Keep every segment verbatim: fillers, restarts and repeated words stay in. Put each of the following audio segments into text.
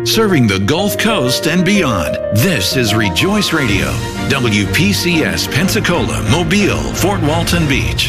serving the Gulf Coast and beyond. This is Rejoice Radio, W P C S Pensacola, Mobile, Fort Walton Beach.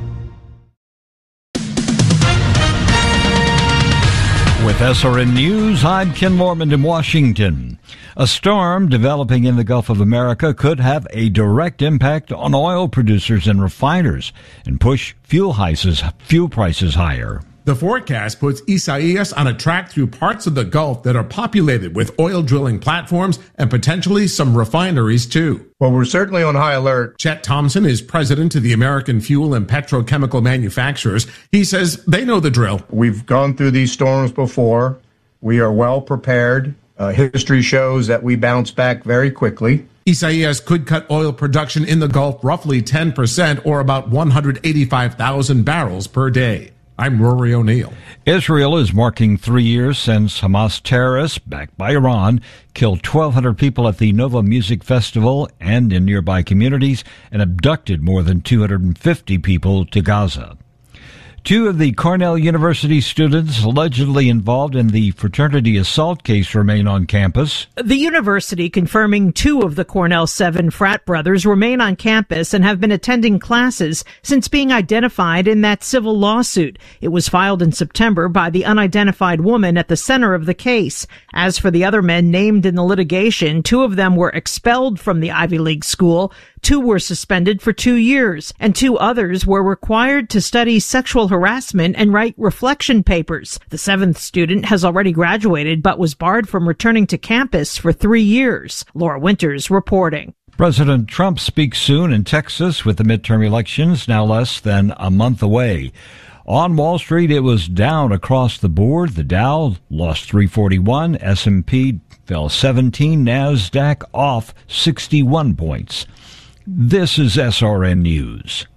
With S R N News, I'm Ken Mormon in Washington. A storm developing in the Gulf of America could have a direct impact on oil producers and refiners and push fuel prices, fuel prices higher. The forecast puts Isaias on a track through parts of the Gulf that are populated with oil drilling platforms and potentially some refineries too. Well, we're certainly on high alert. Chet Thompson is president of the American Fuel and Petrochemical Manufacturers. He says they know the drill. We've gone through these storms before. We are well prepared. Uh, history shows that we bounce back very quickly. Isaias could cut oil production in the Gulf roughly ten percent or about one hundred eighty-five thousand barrels per day. I'm Rory O'Neill. Israel is marking three years since Hamas terrorists, backed by Iran, killed twelve hundred people at the Nova Music Festival and in nearby communities and abducted more than two hundred fifty people to Gaza. Two of the Cornell University students allegedly involved in the fraternity assault case remain on campus. The university confirming two of the Cornell seven frat brothers remain on campus and have been attending classes since being identified in that civil lawsuit. It was filed in September by the unidentified woman at the center of the case. As for the other men named in the litigation, two of them were expelled from the Ivy League school. Two were suspended for two years, and two others were required to study sexual harassment and write reflection papers. The seventh student has already graduated but was barred from returning to campus for three years. Laura Winters reporting. President Trump speaks soon in Texas with the midterm elections now less than a month away. On Wall Street, it was down across the board. The Dow lost three forty-one, S and P fell seventeen, NASDAQ off sixty-one points. This is S R N News.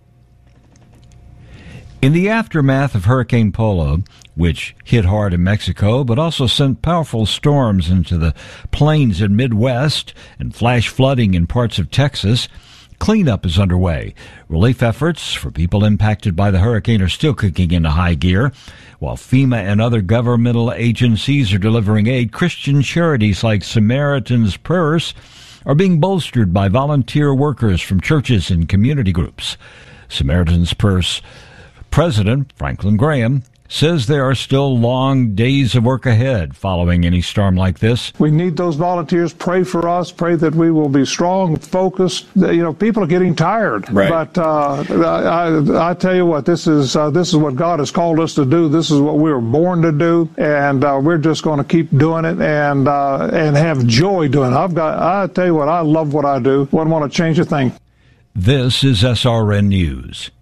In the aftermath of Hurricane Polo, which hit hard in Mexico but also sent powerful storms into the plains and Midwest and flash flooding in parts of Texas, cleanup is underway. Relief efforts for people impacted by the hurricane are still kicking into high gear. While FEMA and other governmental agencies are delivering aid, Christian charities like Samaritan's Purse are being bolstered by volunteer workers from churches and community groups. Samaritan's Purse President Franklin Graham says there are still long days of work ahead following any storm like this. We need those volunteers. Pray for us. Pray that we will be strong, focused. You know, people are getting tired. Right. But uh, I, I tell you what, this is uh, this is what God has called us to do. This is what we were born to do, and uh, we're just going to keep doing it and uh, and have joy doing it. I've got. I tell you what, I love what I do. Wouldn't want to change a thing. This is S R N News.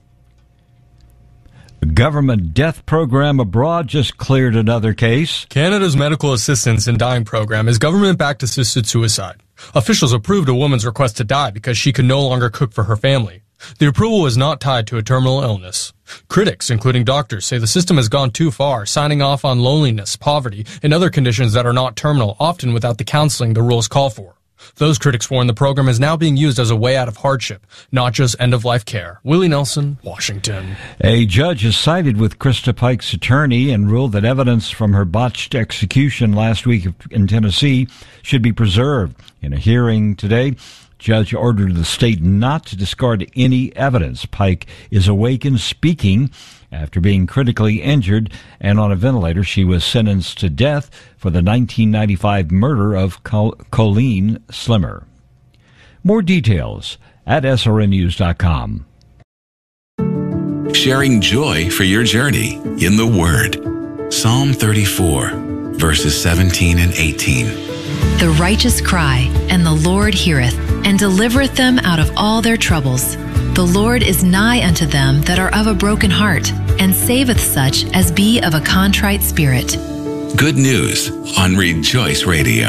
The government death program abroad just cleared another case. Canada's Medical Assistance in Dying program is government-backed assisted suicide. Officials approved a woman's request to die because she could no longer cook for her family. The approval was not tied to a terminal illness. Critics, including doctors, say the system has gone too far, signing off on loneliness, poverty, and other conditions that are not terminal, often without the counseling the rules call for. Those critics warn the program is now being used as a way out of hardship, not just end-of-life care. Willie Nelson, Washington. A judge has sided with Krista Pike's attorney and ruled that evidence from her botched execution last week in Tennessee should be preserved. In a hearing today, judge ordered the state not to discard any evidence. Pike is awake and speaking after being critically injured and on a ventilator. She was sentenced to death for the nineteen ninety-five murder of Col- Colleen Slimmer. More details at S R N news dot com. Sharing joy for your journey in the Word. Psalm thirty-four, verses seventeen and eighteen. The righteous cry, and the Lord heareth, and delivereth them out of all their troubles. The Lord is nigh unto them that are of a broken heart, and saveth such as be of a contrite spirit. Good news on Rejoice Radio.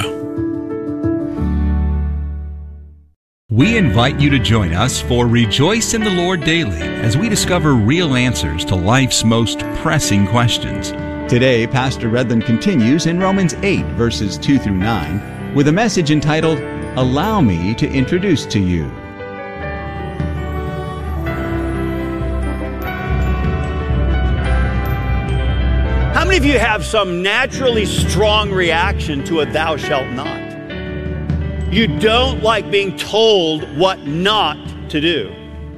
We invite you to join us for Rejoice in the Lord Daily as we discover real answers to life's most pressing questions. Today, Pastor Redland continues in Romans eight, verses two through nine, with a message entitled, Allow Me to Introduce to You. How many of you have some naturally strong reaction to a thou shalt not. You don't like being told what not to do.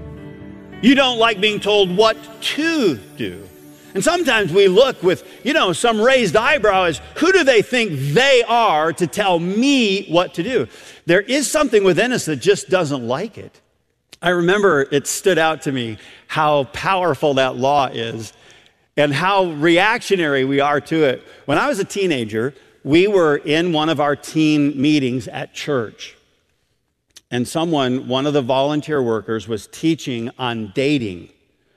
You don't like being told what to do. And sometimes we look with, you know, some raised eyebrow as, who do they think they are to tell me what to do? There is something within us that just doesn't like it. I remember it stood out to me how powerful that law is and how reactionary we are to it. When I was a teenager, we were in one of our teen meetings at church. And someone, one of the volunteer workers, was teaching on dating.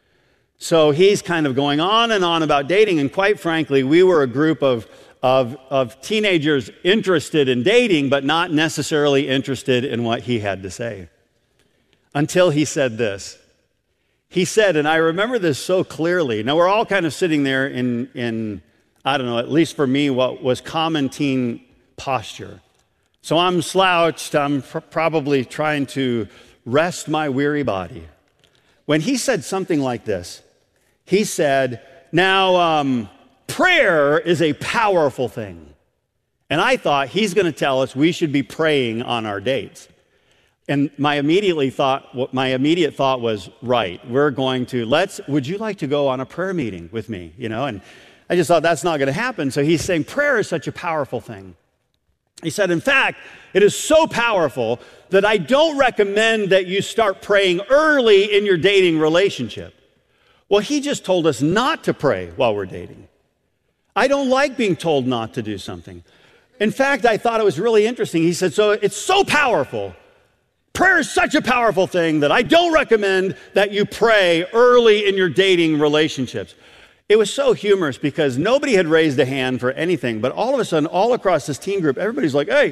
So he's kind of going on and on about dating. And quite frankly, we were a group of, of, of teenagers interested in dating, but not necessarily interested in what he had to say. Until he said this. He said, and I remember this so clearly. Now, we're all kind of sitting there in, in, I don't know, at least for me, what was common teen posture. So I'm slouched. I'm pr- probably trying to rest my weary body. When he said something like this, he said, now, um, prayer is a powerful thing. And I thought he's going to tell us we should be praying on our dates. And my immediately thought, what my immediate thought was, right, we're going to, let's, would you like to go on a prayer meeting with me? You know, and I just thought that's not going to happen. So he's saying prayer is such a powerful thing. He said, in fact, it is so powerful that I don't recommend that you start praying early in your dating relationship. Well, he just told us not to pray while we're dating. I don't like being told not to do something. In fact, I thought it was really interesting. He said, so it's so powerful. Prayer is such a powerful thing that I don't recommend that you pray early in your dating relationships. It was so humorous because nobody had raised a hand for anything, but all of a sudden, all across this teen group, everybody's like, hey,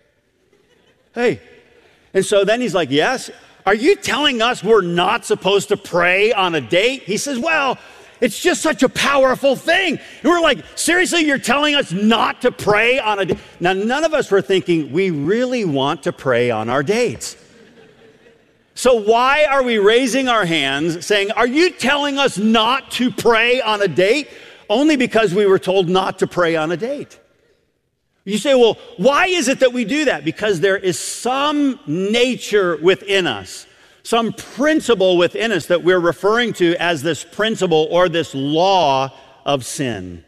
hey. And so then he's like, yes, are you telling us we're not supposed to pray on a date? He says, well, it's just such a powerful thing. And we're like, seriously, you're telling us not to pray on a date? Now, none of us were thinking we really want to pray on our dates. So why are we raising our hands saying, are you telling us not to pray on a date? Only because we were told not to pray on a date. You say, well, why is it that we do that? Because there is some nature within us, some principle within us that we're referring to as this principle or this law of sin.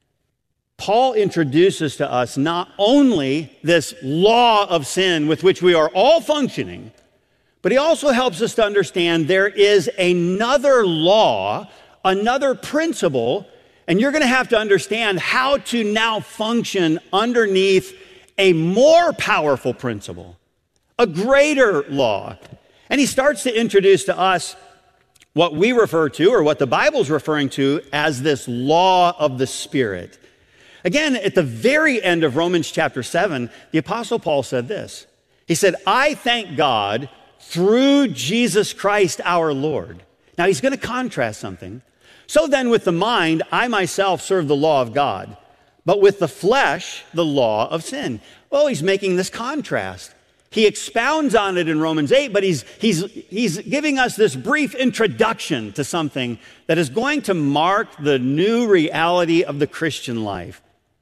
Paul introduces to us not only this law of sin with which we are all functioning, but he also helps us to understand there is another law, another principle, and you're going to have to understand how to now function underneath a more powerful principle, a greater law. And he starts to introduce to us what we refer to, or what the Bible's referring to, as this law of the Spirit. Again, at the very end of Romans chapter seven, the Apostle Paul said this. He said, I thank God through Jesus Christ our Lord. Now he's going to contrast something. So then with the mind, I myself serve the law of God, but with the flesh, the law of sin. Well, he's making this contrast. He expounds on it in Romans eight, but he's, he's, he's giving us this brief introduction to something that is going to mark the new reality of the Christian life.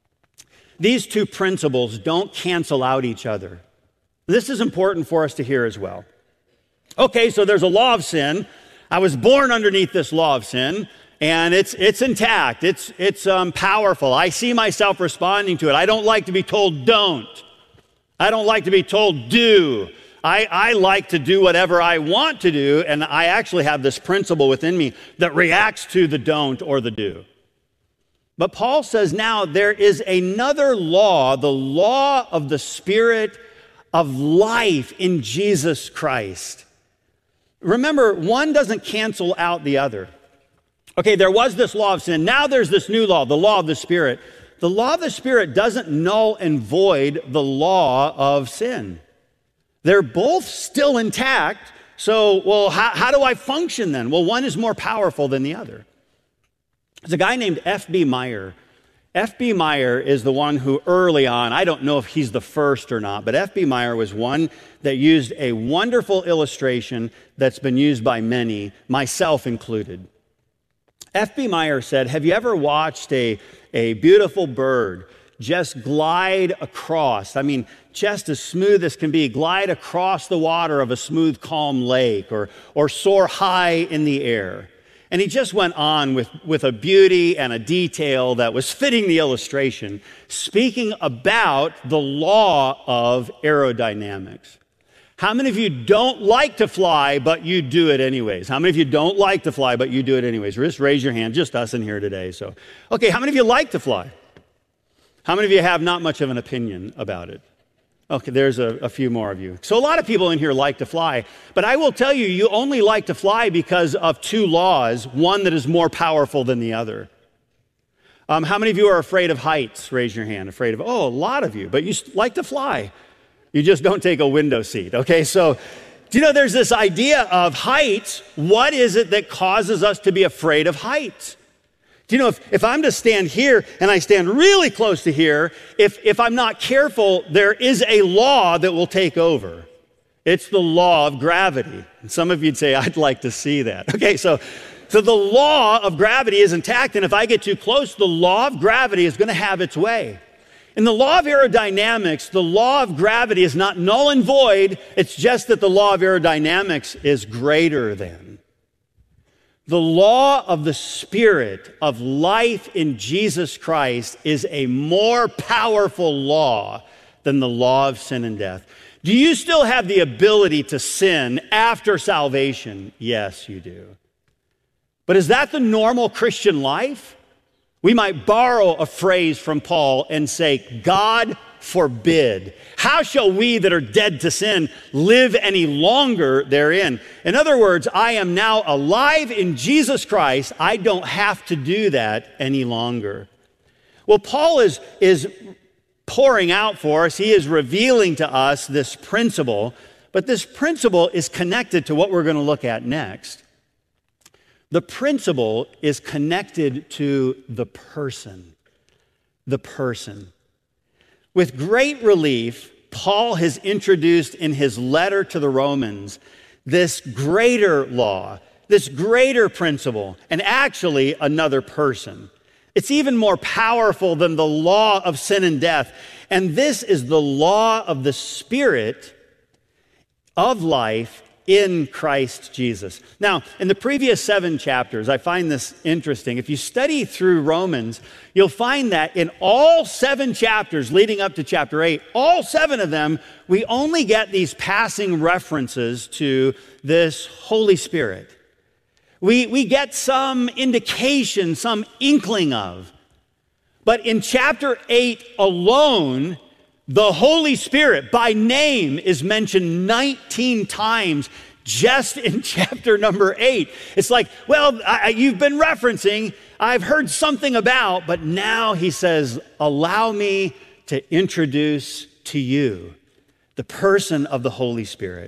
These two principles don't cancel out each other. This is important for us to hear as well. Okay, so there's a law of sin. I was born underneath this law of sin, and it's it's intact. It's it's um, powerful. I see myself responding to it. I don't like to be told don't. I don't like to be told do. I, I like to do whatever I want to do, and I actually have this principle within me that reacts to the don't or the do. But Paul says now there is another law, the law of the Spirit of life in Jesus Christ. Remember, one doesn't cancel out the other. Okay, there was this law of sin. Now there's this new law, the law of the Spirit. The law of the Spirit doesn't null and void the law of sin. They're both still intact. So, well, how, how do I function then? Well, one is more powerful than the other. There's a guy named F B Meyer. F B Meyer is the one who early on, I don't know if he's the first or not, but F B Meyer was one that used a wonderful illustration that's been used by many, myself included. F B Meyer said, have you ever watched a, a beautiful bird just glide across, I mean, just as smooth as can be, glide across the water of a smooth, calm lake, or, or soar high in the air? And he just went on with, with a beauty and a detail that was fitting the illustration, speaking about the law of aerodynamics. How many of you don't like to fly, but you do it anyways? How many of you don't like to fly, but you do it anyways? Just raise your hand, just us in here today. So, okay, how many of you like to fly? How many of you have not much of an opinion about it? Okay, there's a, a few more of you. So a lot of people in here like to fly, but I will tell you, you only like to fly because of two laws, one that is more powerful than the other. Um, how many of you are afraid of heights? Raise your hand. Afraid of, oh, a lot of you, but you like to fly. You just don't take a window seat, okay? So, do you know there's this idea of heights? What is it that causes us to be afraid of heights? Do you know, if, if I'm to stand here and I stand really close to here, if, if I'm not careful, there is a law that will take over. It's the law of gravity. And some of you'd say, I'd like to see that. Okay, so, so the law of gravity is intact, and if I get too close, the law of gravity is going to have its way. In the law of aerodynamics, the law of gravity is not null and void. It's just that the law of aerodynamics is greater than. The law of the Spirit of life in Jesus Christ is a more powerful law than the law of sin and death. Do you still have the ability to sin after salvation? Yes, you do. But is that the normal Christian life? We might borrow a phrase from Paul and say, God forbid. How shall we that are dead to sin live any longer therein? In other words, I am now alive in Jesus Christ. I don't have to do that any longer. Well, Paul is, is pouring out for us. He is revealing to us this principle, but this principle is connected to what we're going to look at next. The principle is connected to the person. The person. With great relief, Paul has introduced in his letter to the Romans this greater law, this greater principle, and actually another person. It's even more powerful than the law of sin and death. And this is the law of the Spirit of life in Christ Jesus. Now, in the previous seven chapters, I find this interesting. If you study through Romans, you'll find that in all seven chapters leading up to chapter eight, all seven of them, we only get these passing references to this Holy Spirit. We, we get some indication, some inkling of. But in chapter eight alone, the Holy Spirit by name is mentioned nineteen times just in chapter number eight. It's like, well, I, you've been referencing, I've heard something about, but now he says, allow me to introduce to you the person of the Holy Spirit.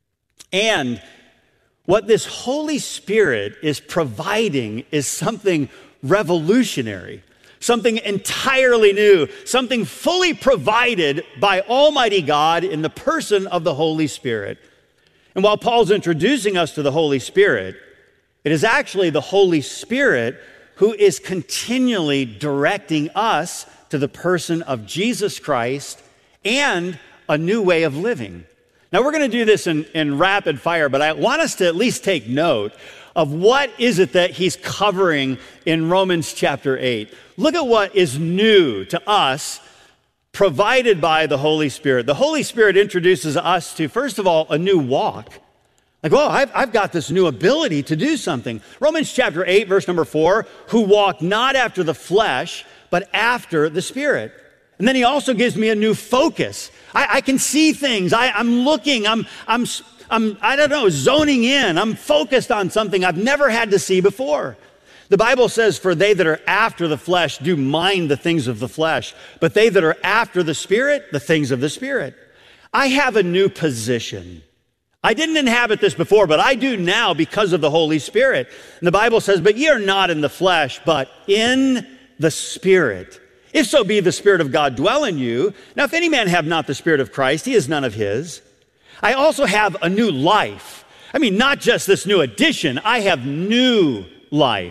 And what this Holy Spirit is providing is something revolutionary. Something entirely new, something fully provided by Almighty God in the person of the Holy Spirit. And while Paul's introducing us to the Holy Spirit, it is actually the Holy Spirit who is continually directing us to the person of Jesus Christ and a new way of living. Now, we're going to do this in, in rapid fire, but I want us to at least take note of what is it that he's covering in Romans chapter eight. Look at what is new to us, provided by the Holy Spirit. The Holy Spirit introduces us to, first of all, a new walk. Like, oh, I've, I've got this new ability to do something. Romans chapter eight, verse number four, who walk not after the flesh, but after the Spirit. And then he also gives me a new focus. I, I can see things. I, I'm looking. I'm, I'm, I'm, I don't know, zoning in. I'm focused on something I've never had to see before. The Bible says, for they that are after the flesh do mind the things of the flesh, but they that are after the Spirit, the things of the Spirit. I have a new position. I didn't inhabit this before, but I do now because of the Holy Spirit. And the Bible says, but ye are not in the flesh, but in the Spirit. If so be the Spirit of God dwell in you. Now, if any man have not the Spirit of Christ, he is none of his. I also have a new life. I mean, not just this new addition. I have new life.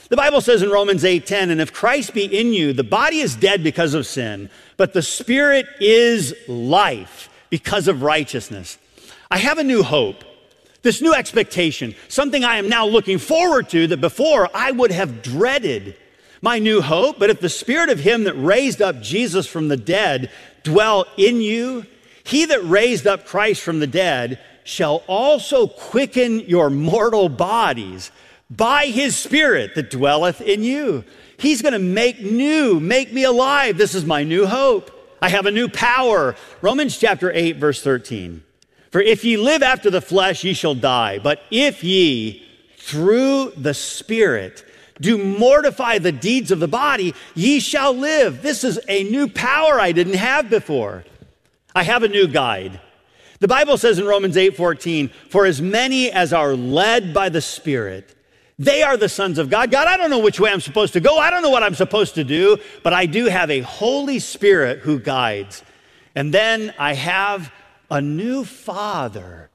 The Bible says in Romans eight ten, and if Christ be in you, the body is dead because of sin, but the Spirit is life because of righteousness. I have a new hope, this new expectation, something I am now looking forward to that before I would have dreaded. My new hope, but if the Spirit of him that raised up Jesus from the dead dwell in you, he that raised up Christ from the dead shall also quicken your mortal bodies by his Spirit that dwelleth in you. He's going to make new, make me alive. This is my new hope. I have a new power. Romans chapter eight, verse thirteen. For if ye live after the flesh, ye shall die. But if ye through the Spirit do mortify the deeds of the body, ye shall live. This is a new power I didn't have before. I have a new guide. The Bible says in Romans eight fourteen, for as many as are led by the Spirit, they are the sons of God. God, I don't know which way I'm supposed to go. I don't know what I'm supposed to do, but I do have a Holy Spirit who guides. And then I have a new Father.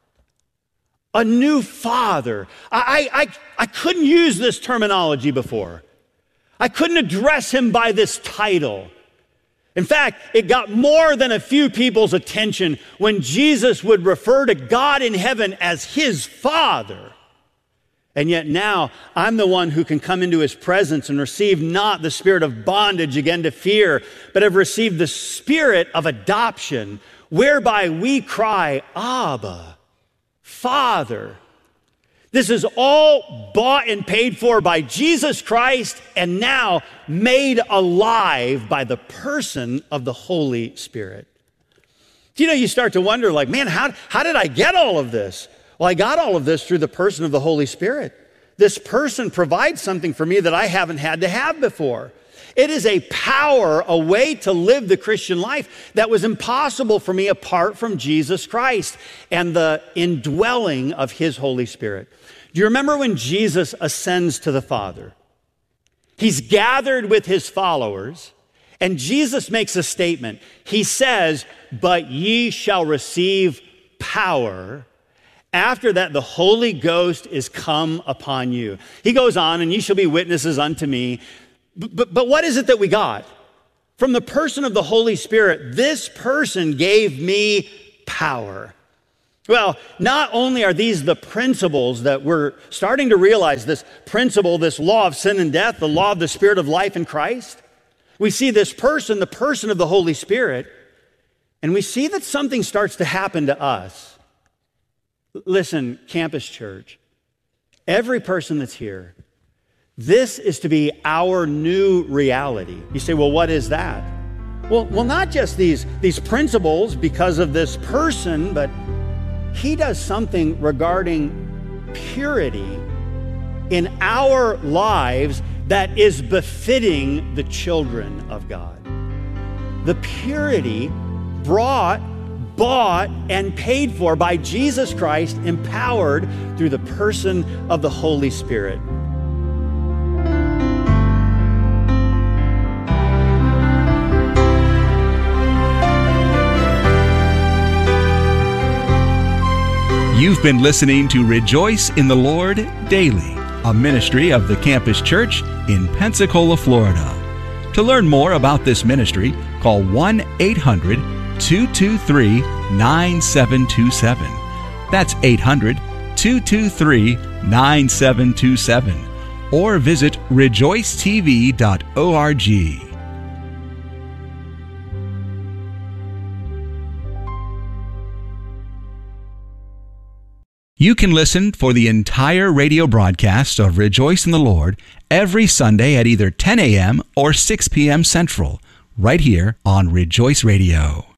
A new Father. I, I, I couldn't use this terminology before. I couldn't address him by this title. In fact, it got more than a few people's attention when Jesus would refer to God in heaven as his Father. And yet now I'm the one who can come into his presence and receive not the spirit of bondage again to fear, but have received the spirit of adoption, whereby we cry, Abba, Father. This is all bought and paid for by Jesus Christ and now made alive by the person of the Holy Spirit. You know, you start to wonder, like, man, how, how did I get all of this? Well, I got all of this through the person of the Holy Spirit. This person provides something for me that I haven't had to have before. It is a power, a way to live the Christian life that was impossible for me apart from Jesus Christ and the indwelling of his Holy Spirit. Do you remember when Jesus ascends to the Father? He's gathered with his followers, and Jesus makes a statement. He says, but ye shall receive power. After that, the Holy Ghost is come upon you. He goes on, and ye shall be witnesses unto me. But, but, but what is it that we got? From the person of the Holy Spirit, this person gave me power. Well, not only are these the principles that we're starting to realize, this principle, this law of sin and death, the law of the Spirit of life in Christ. We see this person, the person of the Holy Spirit, and we see that something starts to happen to us. Listen, Campus Church, every person that's here, this is to be our new reality. You say, well, what is that? Well, well, not just these, these principles because of this person, but he does something regarding purity in our lives that is befitting the children of God. The purity brought, bought, and paid for by Jesus Christ, empowered through the person of the Holy Spirit. You've been listening to Rejoice in the Lord Daily, a ministry of the Campus Church in Pensacola, Florida. To learn more about this ministry, call one eight hundred two two three nine seven two seven. That's eight hundred two two three nine seven two seven. Or visit rejoice t v dot org. You can listen for the entire radio broadcast of Rejoice in the Lord every Sunday at either ten a.m. or six p.m. Central, right here on Rejoice Radio.